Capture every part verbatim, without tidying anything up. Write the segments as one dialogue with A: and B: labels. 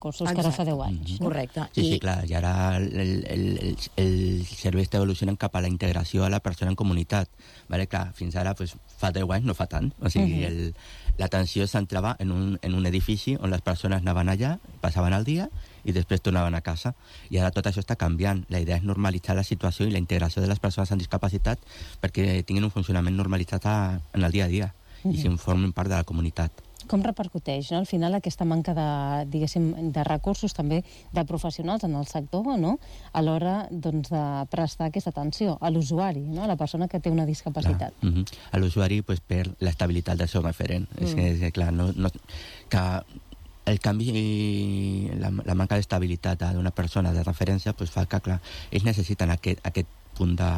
A: cursos que ara fa deu anys.
B: Mm-hmm. Correcte.
C: Sí, sí, clar, i ara el, el, el, el servei està evolucionant cap a la integració a la persona en comunitat. Vale? Clar, fins ara, pues, fa deu anys no fa tant. O sigui, el, l'atenció s'entrava en un, en un edifici on les persones anaven allà, passaven el dia i després tornaven a casa. I ara tot això està canviant. La idea és normalitzar la situació i la integració de les persones amb discapacitat perquè tinguin un funcionament normalitzat a, en el dia a dia i si formin part de la comunitat.
A: Com repercuteix, no? Al final, aquesta manca de, diguéssim, de recursos, també de professionals en el sector, no? A l'hora, doncs, de prestar aquesta atenció a l'usuari, no? A la persona que té una discapacitat.
C: Clar. Mm-hmm. A l'usuari, pues, per l'estabilitat del seu referent. Mm. És que, és que, clar, no, no, que el canvi, la, la manca d'estabilitat d'una persona de referència, pues, fa que, clar, ells necessiten aquest, aquest punt de...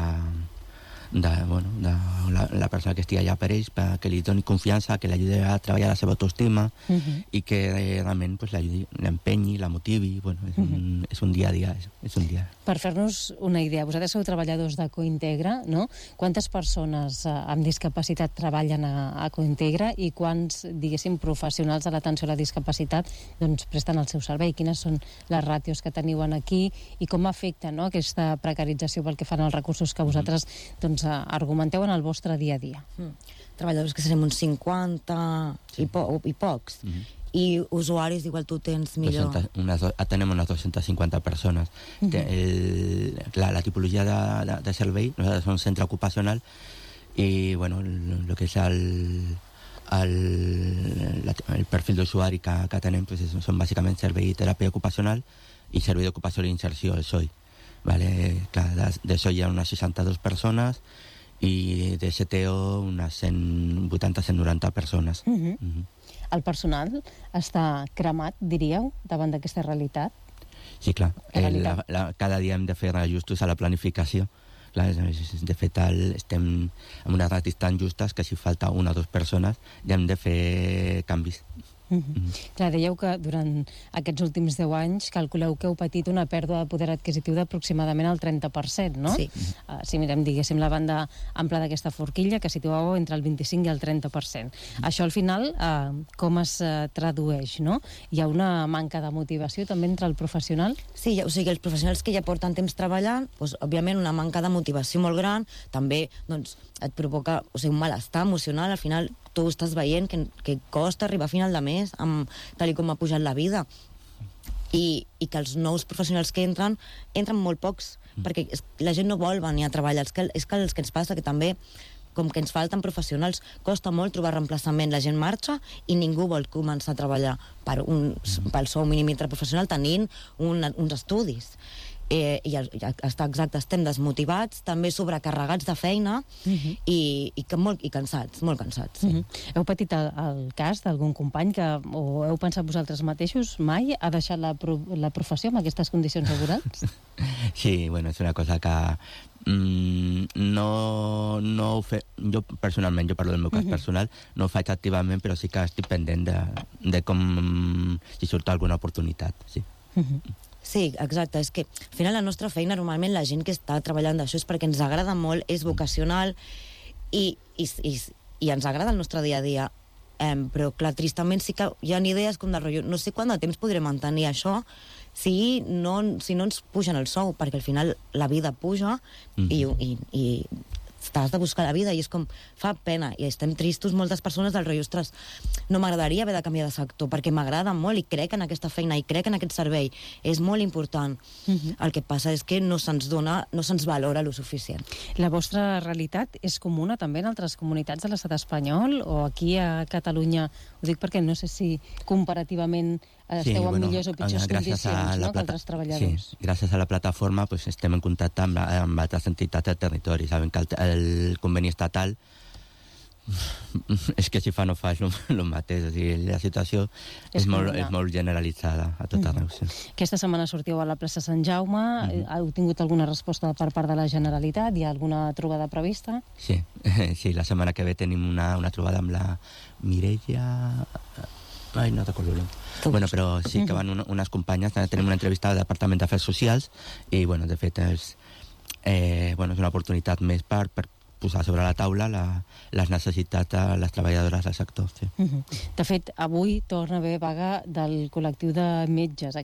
C: de, bueno, de la, la persona que estigui allà per ells, que li doni confiança, que l'ajudi a treballar la seva autoestima uh-huh. i que realment pues, l'empenyi, la motivi. Bueno, és, un, uh-huh. és un dia a dia. És, és un dia.
A: Per fer-nos una idea, vosaltres sou treballadors de Cointegra, no? Quantes persones eh, amb discapacitat treballen a, a Cointegra i quants, diguéssim, professionals de l'atenció a la discapacitat doncs, presten el seu servei? Quines són les ràtios que teniu aquí i com afecta, no, aquesta precarització pel que fan els recursos que vosaltres doncs, argumenteu en el vostre dia a dia?
B: Mm. Treballadors que serem uns cinquanta sí. i, po i pocs. Mm-hmm. I usuaris, igual tu tens millor...
C: doscientas, unes, tenem unes dues-centes cinquanta persones. Mm-hmm. el, la, la tipologia de, de, de servei, nosaltres som un centre ocupacional i, bueno, el, el que és el, el, la, el perfil d'usuari que, que tenem pues, són bàsicament servei i teràpia ocupacional i servei d'ocupació i inserció, el S O I. Vale, clar, de, de S O I hi ha unes seixanta-dues persones i de S T O unes cent vuitanta a cent noranta persones.
A: Uh-huh. Uh-huh. El personal està cremat, diríeu, davant d'aquesta realitat?
C: Sí, clar. El, la, la, cada dia hem de fer ajustos a la planificació. Clar, de fet, el, estem amb unes ratis tan justes que si falta una o dues persones ja hem de fer canvis.
A: Uh-huh. Uh-huh. Clar, dèieu que durant aquests últims deu anys calculeu que heu patit una pèrdua de poder adquisitiu d'aproximadament el trenta per cent, no?
B: Sí.
A: Uh, si mirem, diguéssim, la banda ampla d'aquesta forquilla, que situàveu entre el vint-i-cinc i el trenta per cent. Uh-huh. Això, al final, uh, com es uh, tradueix, no? Hi ha una manca de motivació també entre el professional?
B: Sí, o sigui, els professionals que ja porten temps treballant, doncs, òbviament, una manca de motivació molt gran, també, doncs, et provoca, o sigui, un malestar emocional, al final tu estàs veient que, que costa arribar a final de mes amb, tal com ha pujat la vida i, i que els nous professionals que entren entren molt pocs mm. perquè la gent no vol venir a treballar, és que, és que el que ens passa que també com que ens falten professionals, costa molt trobar reemplaçament, la gent marxa i ningú vol començar a treballar per un, pel sou mínim interprofessional tenint un, uns estudis. Eh, i està exacte, estem desmotivats, també sobrecarregats de feina uh-huh. i, i, que molt, i cansats, molt cansats. Sí.
A: Uh-huh. Heu patit el, el cas d'algun company que, o heu pensat vosaltres mateixos, mai ha deixat la, pro, la professió amb aquestes condicions laborals?
C: Sí, bueno, és una cosa que mm, no, no ho fe, jo personalment, jo parlo del meu cas uh-huh. personal, no ho faig activament, però sí que estic pendent de, de com si surt alguna oportunitat, sí.
A: Uh-huh.
B: Sí, exacte, és que al final la nostra feina, normalment la gent que està treballant d'això és perquè ens agrada molt, és vocacional i, i, i, i ens agrada el nostre dia a dia, eh, però clar, tristament sí que hi ha idees com de rotllo, no sé quant de temps podré mantenir això si no, si no ens pugen el sou, perquè al final la vida puja mm-hmm. i, i, i t'has de buscar la vida i és com, fa pena i estem tristos moltes persones del rotllo, ostres, no m'agradaria haver de canviar de sector perquè m'agrada molt i crec en aquesta feina i crec en aquest servei, és molt important. Uh-huh. El que passa és que no se'ns dona, no se'ns valora lo suficient.
A: La vostra realitat és comuna també en altres comunitats de l'estat espanyol o aquí a Catalunya? Ho dic perquè no sé si comparativament esteu sí, en bueno, millors o pitjors condicions, no, que altres treballadors.
C: Sí, gràcies a la plataforma pues, estem en contacte amb, amb altres entitats del territori. Sabem que el, el conveni estatal és que si fa no fa és el mateix, o sigui, la situació és, és, molt, és molt generalitzada a tot arreu. Mm. Sí.
A: Aquesta setmana sortiu a la plaça Sant Jaume, mm-hmm. heu tingut alguna resposta per part de la Generalitat? Hi ha alguna trobada prevista?
C: Sí, sí, la setmana que ve tenim una, una trobada amb la Mireia... Ai, no recordo el nom. Bueno, però sí que van una, unes companyes, tenim una entrevista al Departament d'Afers Socials i, bueno, de fet, és, eh, bueno, és una oportunitat més per, per posar sobre la taula la, les necessitats de les treballadores del sector. Sí.
A: Uh-huh. De fet, avui torna a haver vaga del col·lectiu de metges.